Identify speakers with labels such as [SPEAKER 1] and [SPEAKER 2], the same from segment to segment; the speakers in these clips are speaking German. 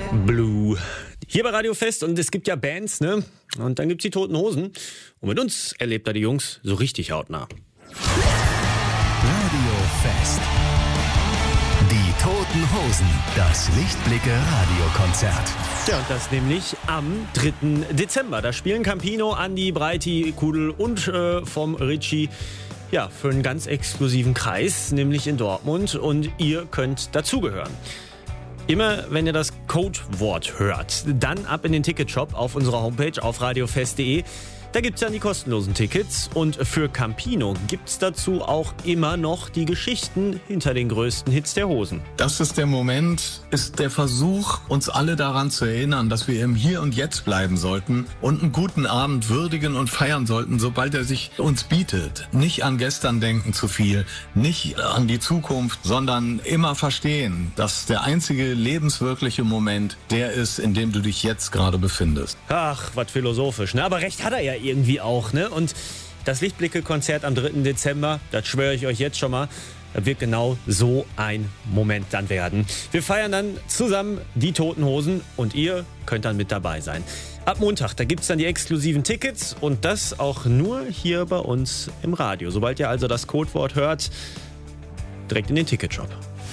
[SPEAKER 1] Blue. Hier bei Radio Fest und es gibt ja Bands, ne? Und dann gibt's die Toten Hosen. Und mit uns erlebt er die Jungs so richtig hautnah.
[SPEAKER 2] Radio Fest. Die Toten Hosen. Das Lichtblicke Radiokonzert.
[SPEAKER 1] Ja, und das nämlich am 3. Dezember. Da spielen Campino, Andi, Breiti, Kudel und vom Ritchie. Ja, für einen ganz exklusiven Kreis, nämlich in Dortmund. Und ihr könnt dazugehören. Immer wenn ihr das Codewort hört, dann ab in den Ticketshop auf unserer Homepage auf radiofest.de. Da gibt's dann die kostenlosen Tickets und für Campino gibt's dazu auch immer noch die Geschichten hinter den größten Hits der Hosen.
[SPEAKER 3] Das ist der Moment, ist der Versuch, uns alle daran zu erinnern, dass wir im Hier und Jetzt bleiben sollten und einen guten Abend würdigen und feiern sollten, sobald er sich uns bietet. Nicht an gestern denken zu viel, nicht an die Zukunft, sondern immer verstehen, dass der einzige lebenswirkliche Moment der ist, in dem du dich jetzt gerade befindest.
[SPEAKER 1] Ach, was philosophisch, ne? Aber recht hat er ja irgendwie auch, ne? Und das Lichtblicke-Konzert am 3. Dezember, das schwöre ich euch jetzt schon mal, das wird genau so ein Moment dann werden. Wir feiern dann zusammen die Toten Hosen und ihr könnt dann mit dabei sein. Ab Montag, da gibt's dann die exklusiven Tickets und das auch nur hier bei uns im Radio. Sobald ihr also das Codewort hört, direkt in den Ticketshop.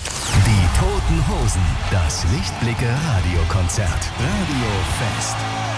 [SPEAKER 2] Die Toten Hosen. Das Lichtblicke Radiokonzert. Radio Fest.